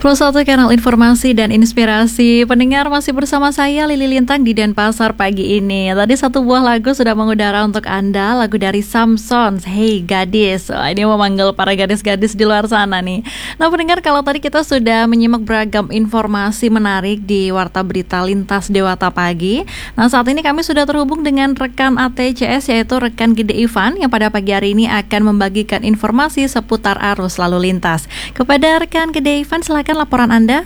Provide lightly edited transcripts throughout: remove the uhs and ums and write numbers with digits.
Plus satu kanal informasi dan inspirasi. Pendengar masih bersama saya Lili Lintang di Denpasar pagi ini. Tadi satu buah lagu sudah mengudara untuk Anda, lagu dari Samson, Hey Gadis. Wah, ini memanggil para gadis-gadis di luar sana nih. Nah pendengar, kalau tadi kita sudah menyimak beragam informasi menarik di Warta Berita Lintas Dewata Pagi. Nah saat ini kami sudah terhubung dengan rekan ATCS, yaitu rekan Gede Ivan, yang pada pagi hari ini akan membagikan informasi seputar arus lalu lintas. Kepada rekan Gede Ivan, silakan laporan Anda.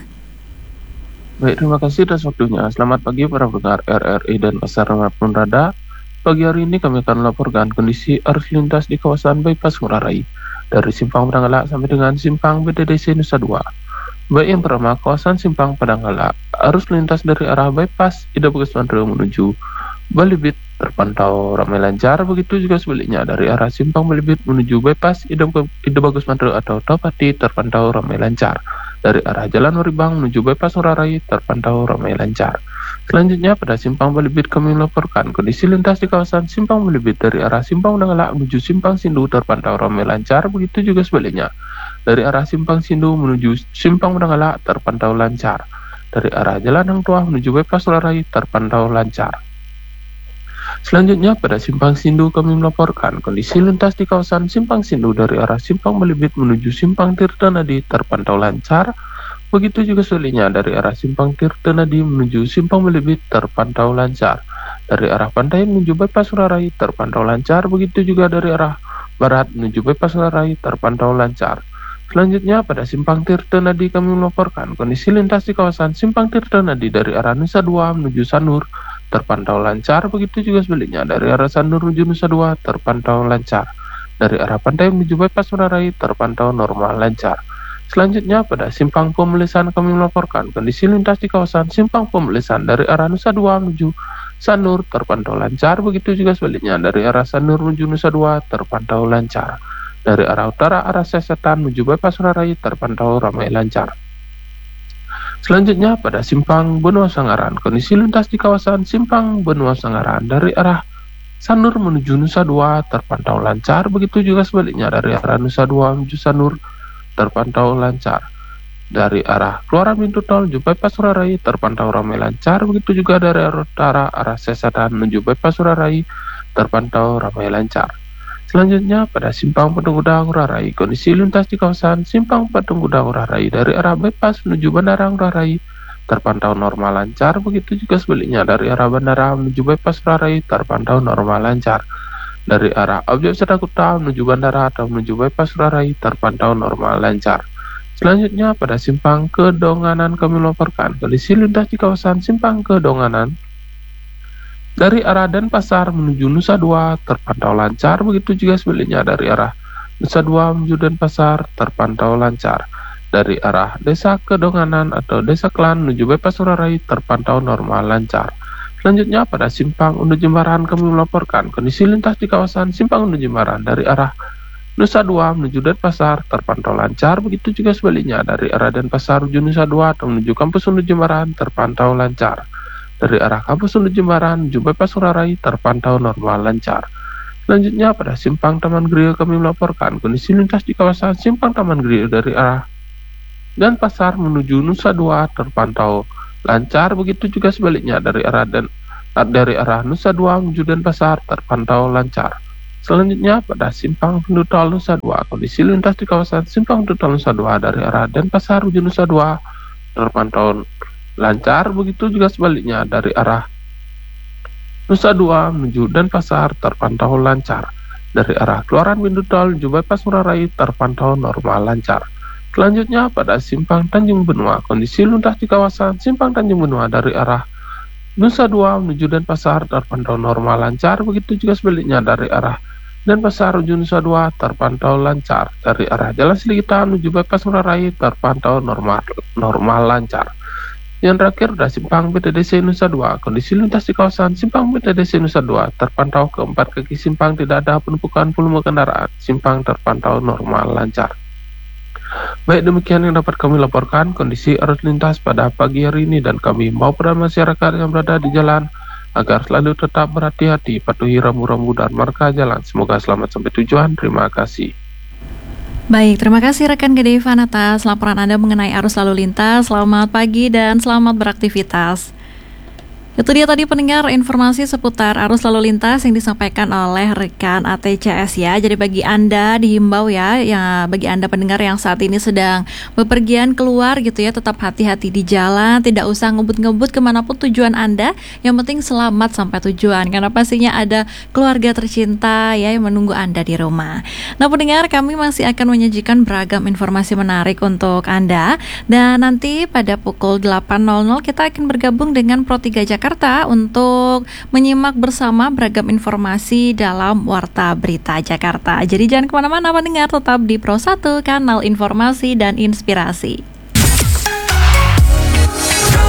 Baik, terima kasih atas waktunya. Selamat pagi para pendengar RRI dan Pasar maupun Rada. Pagi hari ini kami akan melaporkan kondisi arus lintas di kawasan Bypass Ngurah Rai dari Simpang Padanggalak sampai dengan Simpang BTDC Nusa Dua. Baik, yang pertama, kawasan Simpang Padanggalak, arus lintas dari arah Bypass Ida Bagus Mandro menuju Balibit terpantau ramai lancar. Begitu juga sebaliknya dari arah Simpang Balibit menuju Bypass Ida Bagus Mandro atau Topati terpantau ramai lancar. Dari arah Jalan Waribang menuju Bypass Ngurah Rai terpantau ramai lancar. Selanjutnya pada Simpang Balibit kami melaporkan kondisi lintas di kawasan Simpang Balibit dari arah Simpang Padanggalak menuju Simpang Sindu terpantau ramai lancar. Begitu juga sebaliknya dari arah Simpang Sindu menuju Simpang Padanggalak terpantau lancar. Dari arah Jalan Hang Tuah menuju Bypass Ngurah Rai terpantau lancar. Selanjutnya pada Simpang Sindu kami melaporkan kondisi lintas di kawasan Simpang Sindu dari arah Simpang Balibit menuju Simpang Tirtanadi terpantau lancar. Begitu juga sebaliknya dari arah Simpang Tirtanadi menuju Simpang Balibit terpantau lancar. Dari arah Pantai menuju Bypass Ngurah Rai terpantau lancar. Begitu juga dari arah Barat menuju Bypass Ngurah Rai terpantau lancar. Selanjutnya pada Simpang Tirtanadi kami melaporkan kondisi lintas di kawasan Simpang Tirtanadi dari arah Nusa Dua menuju Sanur terpantau lancar. Begitu juga sebaliknya dari arah Sanur menuju Nusa Dua terpantau lancar. Dari arah Pantai menuju Bypass Ngurah Rai terpantau normal lancar. Selanjutnya pada Simpang Pemelisan kami melaporkan kondisi lintas di kawasan Simpang Pemelisan dari arah Nusa Dua menuju Sanur terpantau lancar. Begitu juga sebaliknya dari arah Sanur menuju Nusa Dua terpantau lancar. Dari arah utara arah Sesetan menuju Bypass Ngurah Rai terpantau ramai lancar. Selanjutnya pada Simpang Benua Sangaran, kondisi lintas di kawasan Simpang Benua Sangaran dari arah Sanur menuju Nusa Dua terpantau lancar. Begitu juga sebaliknya dari arah Nusa Dua menuju Sanur terpantau lancar. Dari arah keluaran pintu tol menuju Bypass Ngurah Rai terpantau ramai lancar. Begitu juga dari arah utara arah Sesetan menuju Bypass Ngurah Rai terpantau ramai lancar. Selanjutnya pada Simpang Patung Kuda Ngurah Rai, kondisi lintas di kawasan Simpang Patung Kuda Ngurah Rai dari arah Bypass menuju Bandara Ngurah Rai terpantau normal lancar. Begitu juga sebaliknya dari arah Bandara menuju Bypass Ngurah Rai terpantau normal lancar. Dari arah Objek Wisata Kuta menuju Bandara atau menuju Bypass Ngurah Rai terpantau normal lancar. Selanjutnya pada Simpang Kedonganan kami melaporkan kondisi lintas di kawasan Simpang Kedonganan dari arah Denpasar menuju Nusa Dua terpantau lancar. Begitu juga sebaliknya dari arah Nusa Dua menuju Denpasar terpantau lancar. Dari arah Desa Kedonganan atau Desa Klan menuju Bypass Ngurah Rai terpantau normal lancar. Selanjutnya pada Simpang Undu Jembaran kami melaporkan kondisi lintas di kawasan Simpang Undu Jembaran dari arah Nusa Dua menuju Denpasar terpantau lancar. Begitu juga sebaliknya dari arah Denpasar menuju Nusa Dua atau menuju Kampus Undu Jembaran terpantau lancar. Dari arah Kampus Undu Jembaran menuju Bypass Ngurah Rai terpantau normal lancar. Selanjutnya pada Simpang Taman Grill kami melaporkan kondisi lintas di kawasan Simpang Taman Grill dari arah Denpasar menuju Nusa Dua terpantau lancar. Begitu juga sebaliknya dari arah Nusa Dua menuju Denpasar terpantau lancar. Selanjutnya pada Simpang Pintu Tol Nusa Dua, kondisi lintas di kawasan Simpang Pintu Tol Nusa Dua dari arah Denpasar menuju Nusa Dua terpantau lancar. Begitu juga sebaliknya dari arah Nusa Dua menuju Denpasar terpantau lancar. Dari arah keluaran pintu tol menuju Bypass Ngurah Rai terpantau normal lancar. Selanjutnya pada Simpang Tanjung Benua, kondisi lintas di kawasan Simpang Tanjung Benua dari arah Nusa Dua menuju Denpasar terpantau normal lancar. Begitu juga sebaliknya dari arah Denpasar menuju Nusa Dua terpantau lancar. Dari arah Jalan Selikitan menuju Bypass Ngurah Rai terpantau normal lancar. Yang terakhir ada Simpang BTDC Nusa Dua, kondisi lintas di kawasan Simpang BTDC Nusa Dua terpantau keempat kaki simpang tidak ada penumpukan volume kendaraan. Simpang terpantau normal lancar. Baik, demikian yang dapat kami laporkan kondisi arus lintas pada pagi hari ini, dan kami mau pada masyarakat yang berada di jalan agar selalu tetap berhati-hati, patuhi rambu-rambu dan marka jalan. Semoga selamat sampai tujuan. Terima kasih. Baik, terima kasih rekan Gede Ivan atas laporan Anda mengenai arus lalu lintas. Selamat pagi dan selamat beraktivitas. Itu dia tadi pendengar informasi seputar arus lalu lintas yang disampaikan oleh rekan ATCS ya. Jadi bagi Anda dihimbau ya bagi Anda pendengar yang saat ini sedang bepergian keluar gitu ya, tetap hati-hati di jalan, tidak usah ngebut-ngebut kemanapun tujuan Anda. Yang penting selamat sampai tujuan, karena pastinya ada keluarga tercinta ya yang menunggu Anda di rumah. Nah pendengar, kami masih akan menyajikan beragam informasi menarik untuk Anda. Dan nanti pada pukul 8.00 kita akan bergabung dengan Pro 3 Jakarta untuk menyimak bersama beragam informasi dalam Warta Berita Jakarta. Jadi jangan kemana-mana pendengar, tetap di Pro 1, kanal informasi dan inspirasi. Pro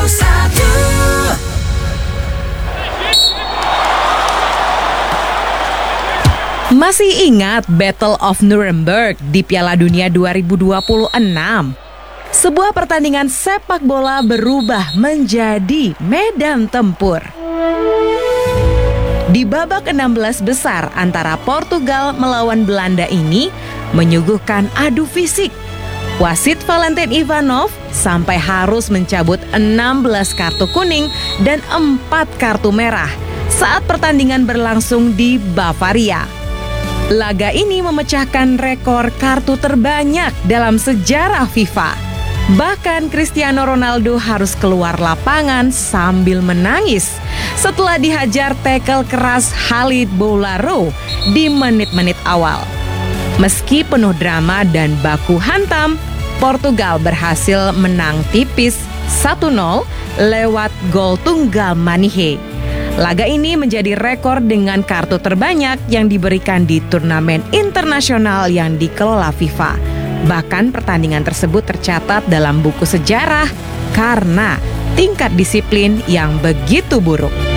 1. Masih ingat Battle of Nuremberg di Piala Dunia 2026? Sebuah pertandingan sepak bola berubah menjadi medan tempur. Di babak 16 besar antara Portugal melawan Belanda ini menyuguhkan adu fisik. Wasit Valentin Ivanov sampai harus mencabut 16 kartu kuning dan 4 kartu merah saat pertandingan berlangsung di Bavaria. Laga ini memecahkan rekor kartu terbanyak dalam sejarah FIFA. Bahkan Cristiano Ronaldo harus keluar lapangan sambil menangis setelah dihajar tackle keras Khalid Boularo di menit-menit awal. Meski penuh drama dan baku hantam, Portugal berhasil menang tipis 1-0 lewat gol tunggal Manihe. Laga ini menjadi rekor dengan kartu terbanyak yang diberikan di turnamen internasional yang dikelola FIFA. Bahkan pertandingan tersebut tercatat dalam buku sejarah karena tingkat disiplin yang begitu buruk.